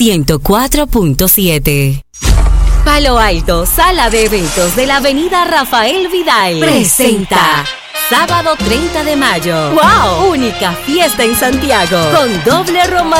104.7. Palo Alto, sala de eventos de la avenida Rafael Vidal, presenta sábado 30 de mayo. ¡Wow! Única fiesta en Santiago, con doble romanticismo